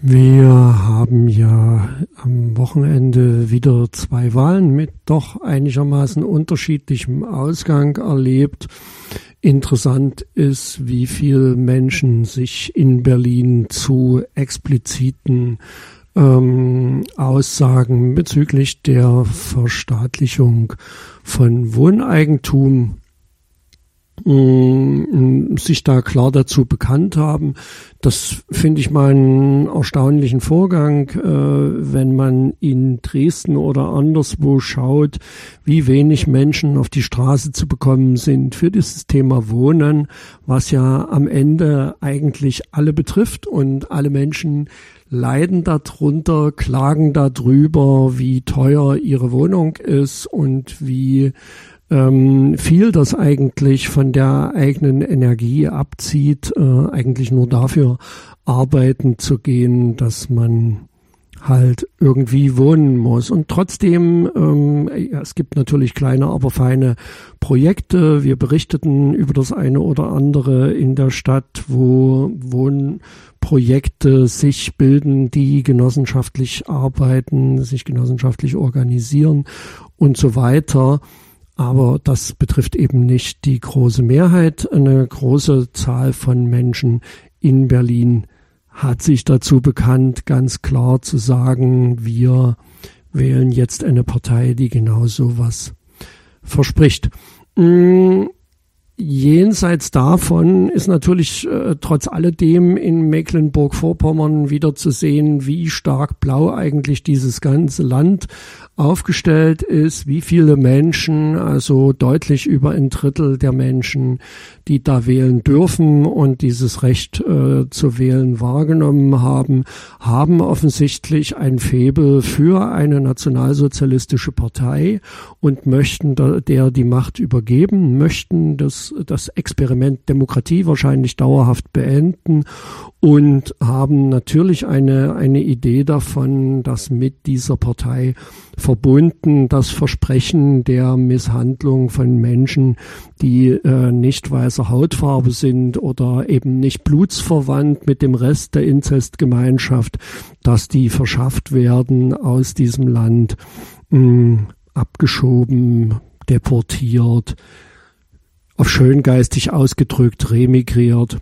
Wir haben ja am Wochenende wieder 2 Wahlen mit doch einigermaßen unterschiedlichem Ausgang erlebt. Interessant ist, wie viele Menschen sich in Berlin zu expliziten Aussagen bezüglich der Verstaatlichung von Wohneigentum sich da klar dazu bekannt haben. Das finde ich mal einen erstaunlichen Vorgang, wenn man in Dresden oder anderswo schaut, wie wenig Menschen auf die Straße zu bekommen sind für dieses Thema Wohnen, was ja am Ende eigentlich alle betrifft und alle Menschen leiden darunter, klagen darüber, wie teuer ihre Wohnung ist und wie viel das eigentlich von der eigenen Energie abzieht, eigentlich nur dafür arbeiten zu gehen, dass man halt irgendwie wohnen muss. Und trotzdem, es gibt natürlich kleine, aber feine Projekte. Wir berichteten über das eine oder andere in der Stadt, wo Wohnprojekte sich bilden, die genossenschaftlich arbeiten, sich genossenschaftlich organisieren und so weiter. Aber das betrifft eben nicht die große Mehrheit. Eine große Zahl von Menschen in Berlin hat sich dazu bekannt, ganz klar zu sagen, wir wählen jetzt eine Partei, die genau sowas verspricht. Jenseits davon ist natürlich trotz alledem in Mecklenburg-Vorpommern wieder zu sehen, wie stark blau eigentlich dieses ganze Land aufgestellt ist, wie viele Menschen, also deutlich über ein Drittel der Menschen, die da wählen dürfen und dieses Recht zu wählen wahrgenommen haben, haben offensichtlich ein Faible für eine nationalsozialistische Partei und möchten der die Macht übergeben, möchten das Experiment Demokratie wahrscheinlich dauerhaft beenden und haben natürlich eine Idee davon, dass mit dieser Partei verbunden das Versprechen der Misshandlung von Menschen, die nicht weißer Hautfarbe sind oder eben nicht blutsverwandt mit dem Rest der Inzestgemeinschaft, dass die verschafft werden aus diesem Land, abgeschoben, deportiert, auf schöngeistig ausgedrückt remigriert.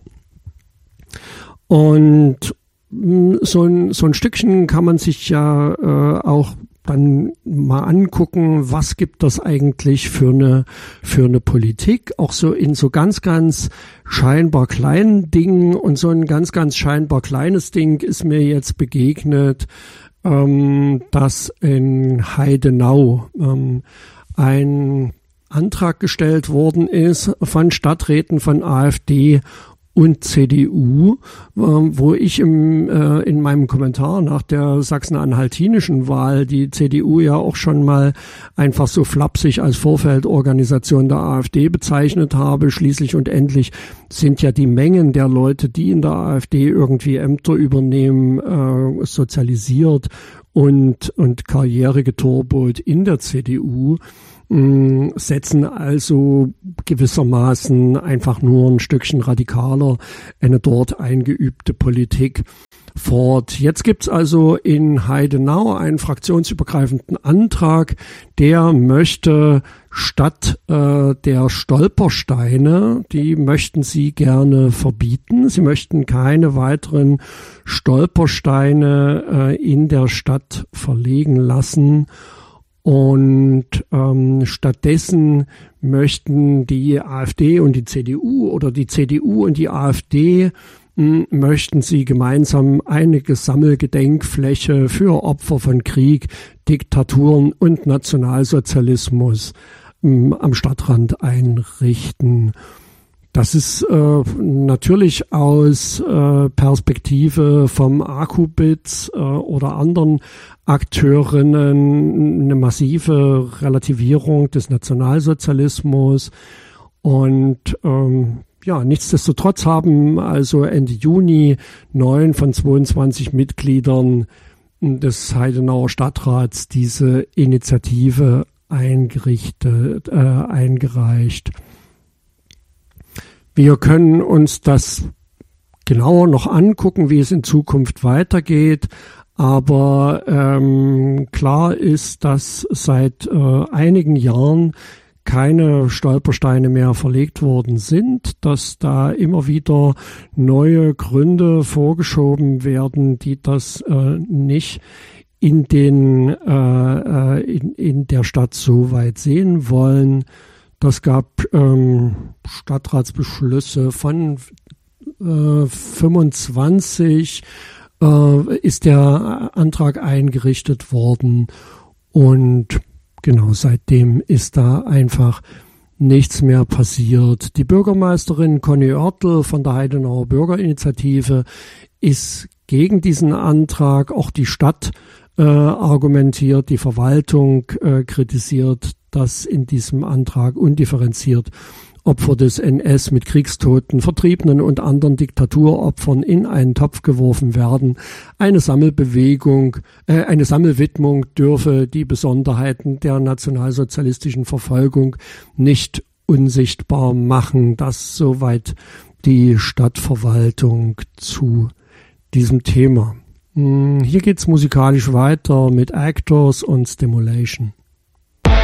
Und so ein Stückchen kann man sich ja auch dann mal angucken, was gibt das eigentlich für eine Politik, auch so in so ganz, ganz scheinbar kleinen Dingen. Und so ein ganz, ganz scheinbar kleines Ding ist mir jetzt begegnet, dass in Heidenau ein Antrag gestellt worden ist von Stadträten von AfD und CDU, wo ich in meinem Kommentar nach der sachsen-anhaltinischen Wahl die CDU ja auch schon mal einfach so flapsig als Vorfeldorganisation der AfD bezeichnet habe. Schließlich und endlich sind ja die Mengen der Leute, die in der AfD irgendwie Ämter übernehmen, sozialisiert und Karriere getorbot in der CDU, setzen also gewissermaßen einfach nur ein Stückchen radikaler eine dort eingeübte Politik fort. Jetzt gibt's also in Heidenau einen fraktionsübergreifenden Antrag, der möchte statt der Stolpersteine, die möchten sie gerne verbieten. Sie möchten keine weiteren Stolpersteine in der Stadt verlegen lassen. Und stattdessen möchten die AfD und die CDU oder die CDU und die AfD möchten sie gemeinsam eine Sammelgedenkfläche für Opfer von Krieg, Diktaturen und Nationalsozialismus am Stadtrand einrichten. Das ist natürlich aus Perspektive vom AKU-BITS oder anderen Akteurinnen eine massive Relativierung des Nationalsozialismus. Und nichtsdestotrotz haben also Ende Juni 9 von 22 Mitgliedern des Heidenauer Stadtrats diese Initiative eingereicht. Wir können uns das genauer noch angucken, wie es in Zukunft weitergeht. Aber klar ist, dass seit einigen Jahren keine Stolpersteine mehr verlegt worden sind, dass da immer wieder neue Gründe vorgeschoben werden, die das nicht in der Stadt so weit sehen wollen. Das gab Stadtratsbeschlüsse von 25 ist der Antrag eingerichtet worden und genau seitdem ist da einfach nichts mehr passiert. Die Bürgermeisterin Conny Oertel von der Heidenauer Bürgerinitiative ist gegen diesen Antrag. Auch die Stadt argumentiert, die Verwaltung kritisiert, dass in diesem Antrag undifferenziert Opfer des NS mit Kriegstoten, Vertriebenen und anderen Diktaturopfern in einen Topf geworfen werden. Eine Sammelwidmung dürfe die Besonderheiten der nationalsozialistischen Verfolgung nicht unsichtbar machen. Das soweit die Stadtverwaltung zu diesem Thema. Hier geht's musikalisch weiter mit Actors und Stimulation.